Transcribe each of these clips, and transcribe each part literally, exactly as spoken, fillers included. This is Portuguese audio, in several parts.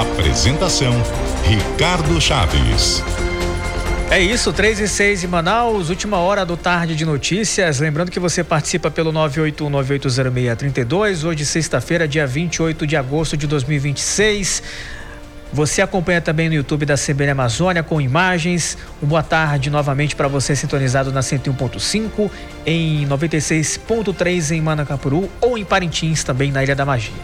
Apresentação: Ricardo Chaves. É isso, três e seis em Manaus, última hora do Tarde de Notícias. Lembrando que você participa pelo nove oito um, nove oito zero seis, três dois. Hoje, sexta-feira, dia vinte e oito de agosto de dois mil e vinte e seis. Você acompanha também no YouTube da C B N Amazônia com imagens. Um boa tarde novamente para você sintonizado na cento e um ponto cinco, em noventa e seis ponto três em Manacapuru ou em Parintins, também na Ilha da Magia.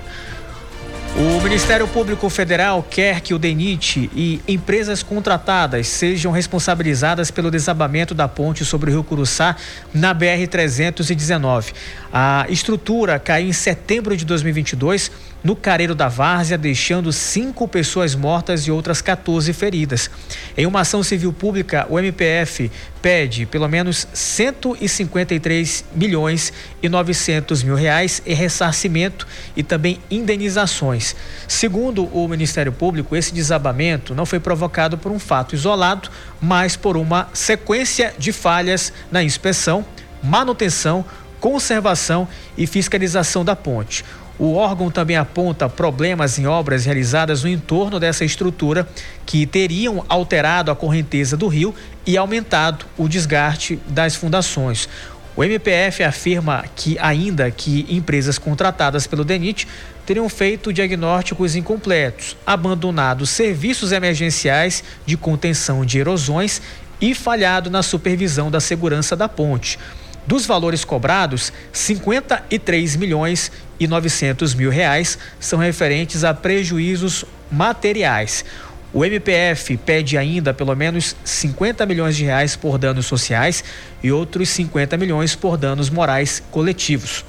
O Ministério Público Federal quer que o DENIT e empresas contratadas sejam responsabilizadas pelo desabamento da ponte sobre o Rio Curuçá na B R trezentos e dezenove. A estrutura caiu em setembro de dois mil e vinte e dois no Careiro da Várzea, deixando cinco pessoas mortas e outras quatorze feridas. Em uma ação civil pública, o M P F pede pelo menos cento e cinquenta e três milhões e novecentos mil reais em ressarcimento e também indenizações. Segundo o Ministério Público, esse desabamento não foi provocado por um fato isolado, mas por uma sequência de falhas na inspeção, manutenção, conservação e fiscalização da ponte. O órgão também aponta problemas em obras realizadas no entorno dessa estrutura que teriam alterado a correnteza do rio e aumentado o desgaste das fundações. O M P F afirma que, ainda que empresas contratadas pelo DENIT teriam feito diagnósticos incompletos, abandonado serviços emergenciais de contenção de erosões e falhado na supervisão da segurança da ponte. Dos valores cobrados, cinquenta e três milhões e novecentos mil reais são referentes a prejuízos materiais. O M P F pede ainda pelo menos cinquenta milhões de reais por danos sociais e outros cinquenta milhões por danos morais coletivos.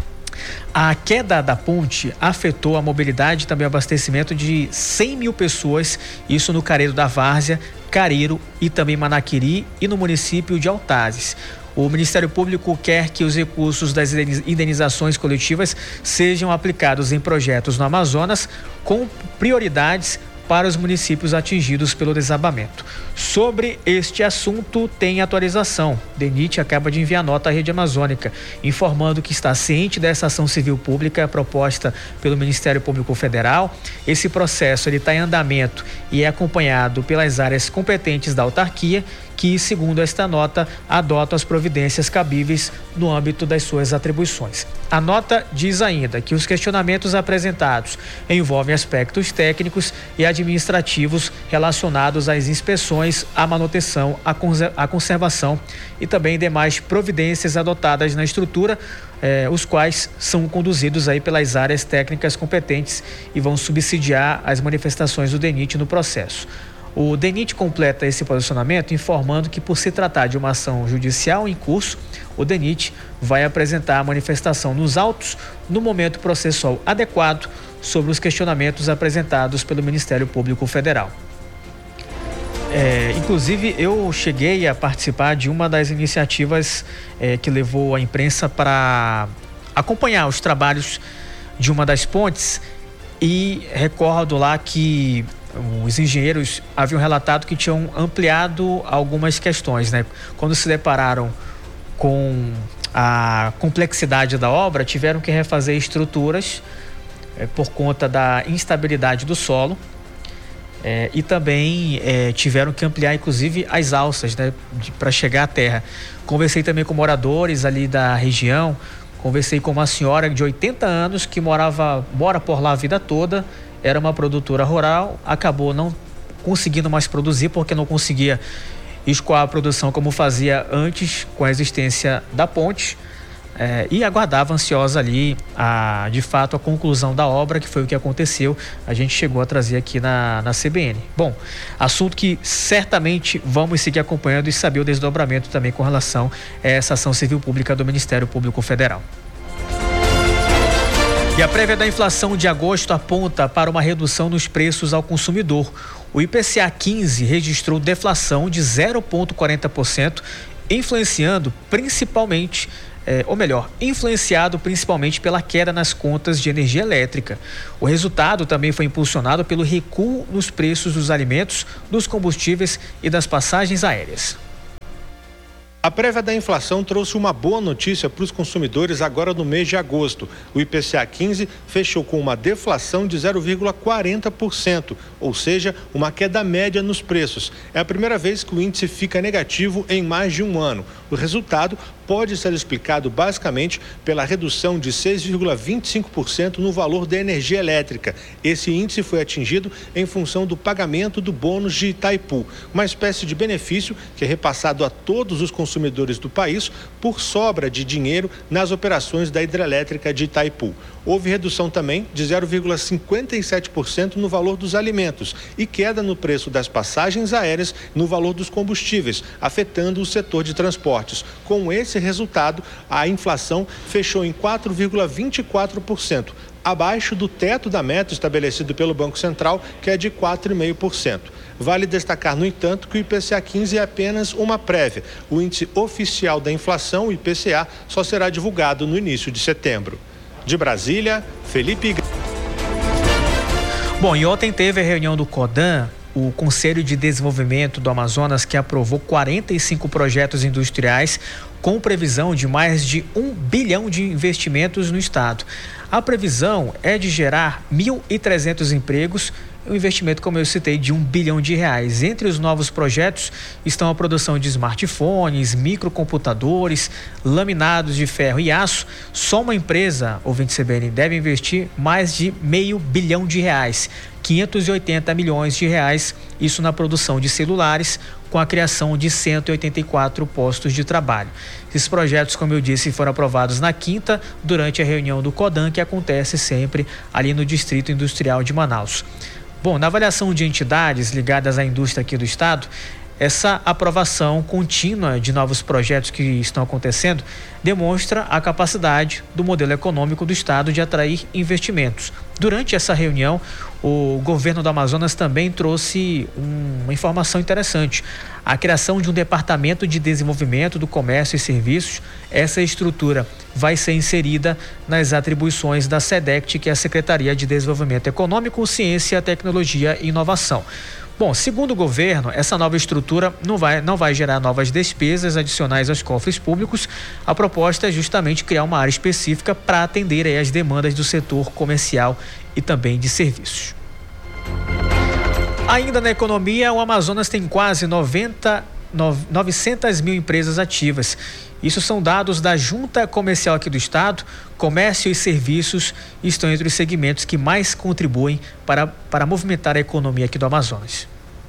A queda da ponte afetou a mobilidade e também o abastecimento de cem mil pessoas, isso no Careiro da Várzea, Careiro e também Manaquiri e no município de Altazes. O Ministério Público quer que os recursos das indenizações coletivas sejam aplicados em projetos no Amazonas com prioridades para os municípios atingidos pelo desabamento. Sobre este assunto, tem atualização. DENIT acaba de enviar nota à Rede Amazônica, informando que está ciente dessa ação civil pública proposta pelo Ministério Público Federal. Esse processo ele está em andamento e é acompanhado pelas áreas competentes da autarquia, que, segundo esta nota, adotam as providências cabíveis no âmbito das suas atribuições. A nota diz ainda que os questionamentos apresentados envolvem aspectos técnicos e administrativos relacionados às inspeções, à manutenção, à conservação e também demais providências adotadas na estrutura, eh, os quais são conduzidos aí pelas áreas técnicas competentes e vão subsidiar as manifestações do DENIT no processo. O DENIT completa esse posicionamento informando que, por se tratar de uma ação judicial em curso, o DENIT vai apresentar a manifestação nos autos no momento processual adequado sobre os questionamentos apresentados pelo Ministério Público Federal. É, inclusive, eu cheguei a participar de uma das iniciativas é, que levou a imprensa para acompanhar os trabalhos de uma das pontes e recordo lá que os engenheiros haviam relatado que tinham ampliado algumas questões, né? Quando se depararam com a complexidade da obra, tiveram que refazer estruturas é, por conta da instabilidade do solo é, e também é, tiveram que ampliar, inclusive, as alças, né, para chegar à terra. Conversei também com moradores ali da região, conversei com uma senhora de oitenta anos que morava, mora por lá a vida toda. Era uma produtora rural, acabou não conseguindo mais produzir porque não conseguia escoar a produção como fazia antes com a existência da ponte é, e aguardava ansiosa ali a, de fato a conclusão da obra, que foi o que aconteceu. A gente chegou a trazer aqui na, na C B N. Bom, assunto que certamente vamos seguir acompanhando e saber o desdobramento também com relação a essa ação civil pública do Ministério Público Federal. E a prévia da inflação de agosto aponta para uma redução nos preços ao consumidor. O I P C A quinze registrou deflação de zero vírgula quarenta por cento, influenciando principalmente, eh, ou melhor, influenciado principalmente pela queda nas contas de energia elétrica. O resultado também foi impulsionado pelo recuo nos preços dos alimentos, dos combustíveis e das passagens aéreas. A prévia da inflação trouxe uma boa notícia para os consumidores agora no mês de agosto. O I P C A quinze fechou com uma deflação de zero vírgula quarenta por cento, ou seja, uma queda média nos preços. É a primeira vez que o índice fica negativo em mais de um ano. O resultado pode ser explicado basicamente pela redução de seis vírgula vinte e cinco por cento no valor da energia elétrica. Esse índice foi atingido em função do pagamento do bônus de Itaipu, uma espécie de benefício que é repassado a todos os consumidores do país por sobra de dinheiro nas operações da hidrelétrica de Itaipu. Houve redução também de zero vírgula cinquenta e sete por cento no valor dos alimentos e queda no preço das passagens aéreas no valor dos combustíveis, afetando o setor de transportes. Com esse resultado, a inflação fechou em quatro vírgula vinte e quatro por cento, abaixo do teto da meta estabelecido pelo Banco Central, que é de quatro vírgula cinco por cento. Vale destacar, no entanto, que o I P C A quinze é apenas uma prévia. O índice oficial da inflação, o I P C A, só será divulgado no início de setembro. De Brasília, Felipe. Bom, e ontem teve a reunião do CODAN, o Conselho de Desenvolvimento do Amazonas, que aprovou quarenta e cinco projetos industriais com previsão de mais de um bilhão de investimentos no estado. A previsão é de gerar mil e trezentos empregos, um investimento, como eu citei, de um bilhão de reais. Entre os novos projetos estão a produção de smartphones, microcomputadores, laminados de ferro e aço. Só uma empresa, ouvinte C B N, deve investir mais de meio bilhão de reais, quinhentos e oitenta milhões de reais, isso na produção de celulares, com a criação de cento e oitenta e quatro postos de trabalho. Esses projetos, como eu disse, foram aprovados na quinta, durante a reunião do CODAN, que acontece sempre ali no Distrito Industrial de Manaus. Bom, na avaliação de entidades ligadas à indústria aqui do estado, essa aprovação contínua de novos projetos que estão acontecendo demonstra a capacidade do modelo econômico do estado de atrair investimentos. Durante essa reunião, o governo do Amazonas também trouxe uma informação interessante: a criação de um departamento de desenvolvimento do comércio e serviços. Essa estrutura vai ser inserida nas atribuições da SEDECT, que é a Secretaria de Desenvolvimento Econômico, Ciência, Tecnologia e Inovação. Bom, segundo o governo, essa nova estrutura não vai, não vai gerar novas despesas adicionais aos cofres públicos. A proposta é justamente criar uma área específica para atender aí as demandas do setor comercial e também de serviços. Ainda na economia, o Amazonas tem quase noventa, novecentas mil empresas ativas. Isso são dados da Junta Comercial aqui do estado. Comércio e serviços estão entre os segmentos que mais contribuem para, para movimentar a economia aqui do Amazonas.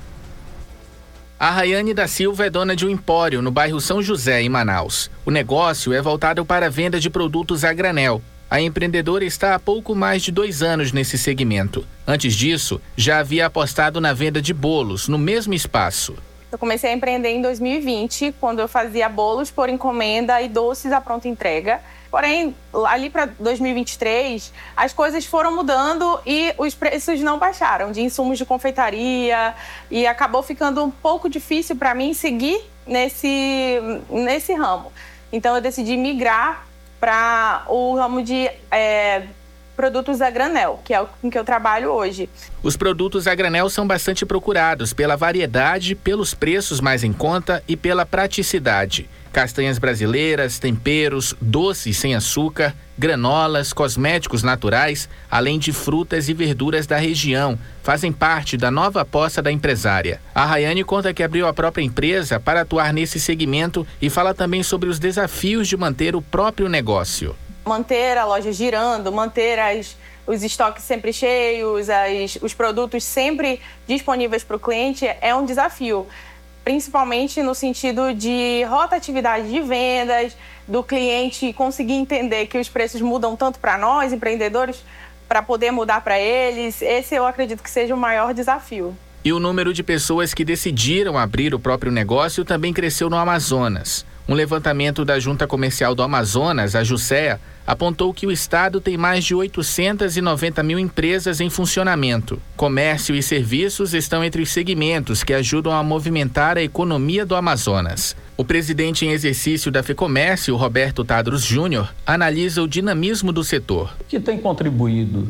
A Rayane da Silva é dona de um empório no bairro São José, em Manaus. O negócio é voltado para a venda de produtos a granel. A empreendedora está há pouco mais de dois anos nesse segmento. Antes disso, já havia apostado na venda de bolos no mesmo espaço. Eu comecei a empreender em dois mil e vinte, quando eu fazia bolos por encomenda e doces à pronta entrega. Porém, ali para dois mil e vinte e três, as coisas foram mudando e os preços não baixaram de insumos de confeitaria, e acabou ficando um pouco difícil para mim seguir nesse, nesse ramo. Então, eu decidi migrar para o ramo de é, produtos a granel, que é o com que eu trabalho hoje. Os produtos a granel são bastante procurados pela variedade, pelos preços mais em conta e pela praticidade. Castanhas brasileiras, temperos, doces sem açúcar, granolas, cosméticos naturais, além de frutas e verduras da região, fazem parte da nova aposta da empresária. A Rayane conta que abriu a própria empresa para atuar nesse segmento e fala também sobre os desafios de manter o próprio negócio. Manter a loja girando, manter as, os estoques sempre cheios, as, os produtos sempre disponíveis para o cliente é um desafio. Principalmente no sentido de rotatividade de vendas, do cliente conseguir entender que os preços mudam tanto para nós, empreendedores, para poder mudar para eles. Esse eu acredito que seja o maior desafio. E o número de pessoas que decidiram abrir o próprio negócio também cresceu no Amazonas. Um levantamento da Junta Comercial do Amazonas, a JUSEA, apontou que o estado tem mais de oitocentas e noventa mil empresas em funcionamento. Comércio e serviços estão entre os segmentos que ajudam a movimentar a economia do Amazonas. O presidente em exercício da FEComércio, Roberto Tadros Júnior, analisa o dinamismo do setor. O que tem contribuído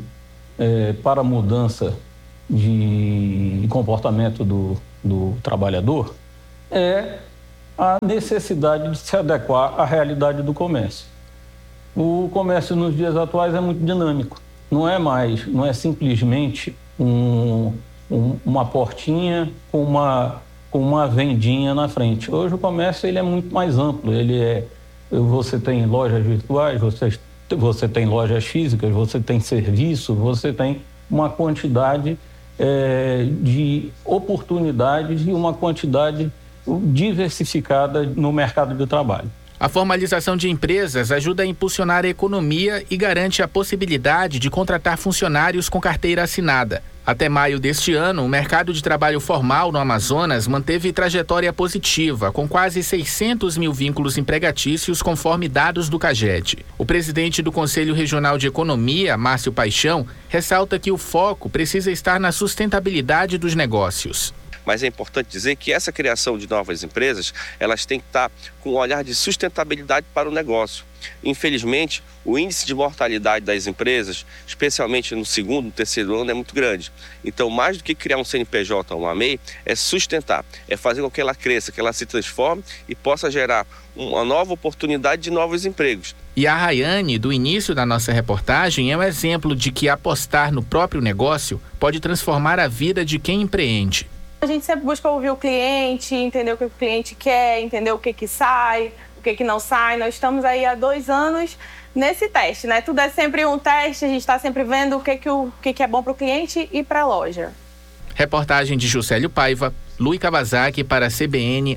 é, para a mudança de comportamento do, do trabalhador é a necessidade de se adequar à realidade do comércio. O comércio nos dias atuais é muito dinâmico. Não é mais, não é simplesmente um, um, uma portinha com uma, com uma vendinha na frente. Hoje o comércio ele é muito mais amplo. Ele é, você tem lojas virtuais, você, você tem lojas físicas, você tem serviço, você tem uma quantidade é, de oportunidades e uma quantidade diversificada no mercado de trabalho. A formalização de empresas ajuda a impulsionar a economia e garante a possibilidade de contratar funcionários com carteira assinada. Até maio deste ano, o mercado de trabalho formal no Amazonas manteve trajetória positiva, com quase seiscentos mil vínculos empregatícios, conforme dados do CAGED. O presidente do Conselho Regional de Economia, Márcio Paixão, ressalta que o foco precisa estar na sustentabilidade dos negócios. Mas é importante dizer que essa criação de novas empresas, elas têm que estar com um olhar de sustentabilidade para o negócio. Infelizmente, o índice de mortalidade das empresas, especialmente no segundo e terceiro ano, é muito grande. Então, mais do que criar um C N P J ou uma M E I, é sustentar, é fazer com que ela cresça, que ela se transforme e possa gerar uma nova oportunidade de novos empregos. E a Rayane, do início da nossa reportagem, é um exemplo de que apostar no próprio negócio pode transformar a vida de quem empreende. A gente sempre busca ouvir o cliente, entender o que o cliente quer, entender o que que sai, o que que não sai. Nós estamos aí há dois anos nesse teste, né? Tudo é sempre um teste, a gente está sempre vendo o que que, o, o que que é bom para o cliente e para a loja. Reportagem de Juscelio Paiva, Lui Kawasaki para a C B N.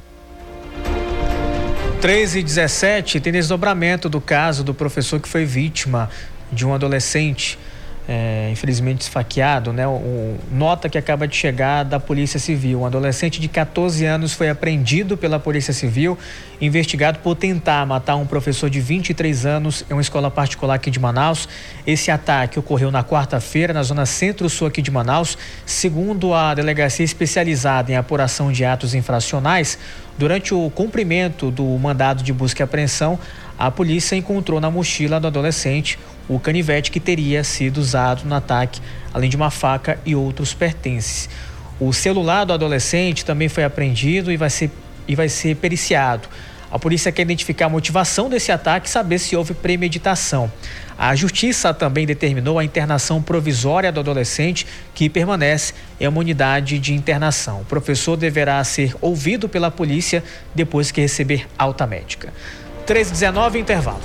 três e dezessete, tem desdobramento do caso do professor que foi vítima de um adolescente É, infelizmente esfaqueado, né? O, o, nota que acaba de chegar da Polícia Civil. Um adolescente de catorze anos foi apreendido pela Polícia Civil, investigado por tentar matar um professor de vinte e três anos em uma escola particular aqui de Manaus. Esse ataque ocorreu na quarta-feira na zona centro-sul aqui de Manaus. Segundo a delegacia especializada em apuração de atos infracionais, durante o cumprimento do mandado de busca e apreensão, a polícia encontrou na mochila do adolescente o canivete que teria sido usado no ataque, além de uma faca e outros pertences. O celular do adolescente também foi apreendido e vai ser, e vai ser periciado. A polícia quer identificar a motivação desse ataque e saber se houve premeditação. A justiça também determinou a internação provisória do adolescente, que permanece em uma unidade de internação. O professor deverá ser ouvido pela polícia depois que receber alta médica. três e dezenove, intervalo.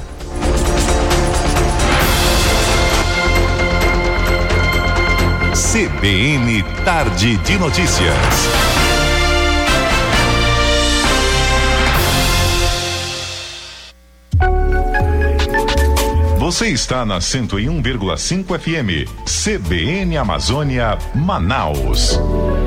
C B N Tarde de Notícias. Você está na cento e um vírgula cinco F M, C B N Amazônia, Manaus.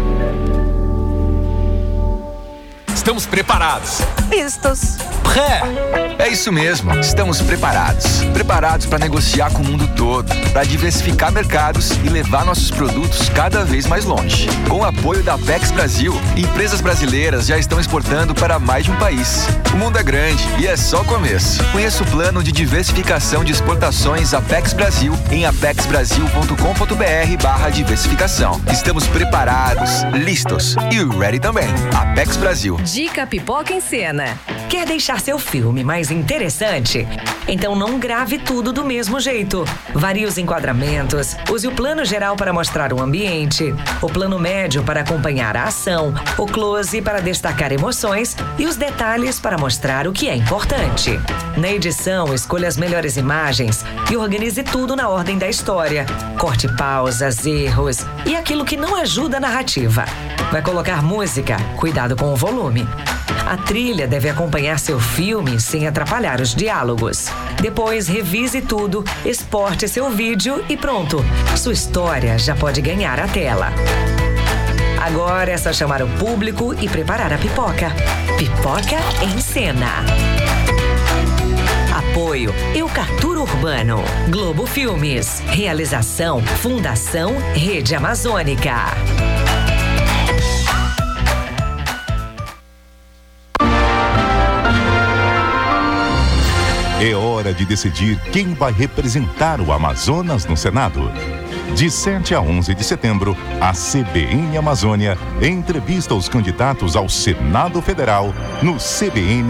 Estamos preparados. Vistos. Pré. É isso mesmo, estamos preparados. Preparados para negociar com o mundo todo, para diversificar mercados e levar nossos produtos cada vez mais longe. Com o apoio da Apex Brasil, empresas brasileiras já estão exportando para mais de um país. O mundo é grande e é só o começo. Conheça o plano de diversificação de exportações Apex Brasil em apex brasil ponto com ponto b r barra diversificação. Estamos preparados, listos e ready também. Apex Brasil. Dica Pipoca em Cena. Quer deixar seu filme mais interessante? Então não grave tudo do mesmo jeito. Varie os enquadramentos, use o plano geral para mostrar o ambiente, o plano médio para acompanhar a ação, o close para destacar emoções e os detalhes para mostrar o que é importante. Na edição, escolha as melhores imagens e organize tudo na ordem da história. Corte pausas, erros e aquilo que não ajuda a narrativa. Vai colocar música? Cuidado com o volume. A trilha deve acompanhar seu filme sem atrapalhar os diálogos. Depois, revise tudo, exporte seu vídeo e pronto. Sua história já pode ganhar a tela. Agora é só chamar o público e preparar a pipoca. Pipoca em Cena. Apoio Eucatur Urbano, Globo Filmes. Realização Fundação Rede Amazônica. É hora de decidir quem vai representar o Amazonas no Senado. De sete a onze de setembro, a C B N Amazônia entrevista os candidatos ao Senado Federal no C B N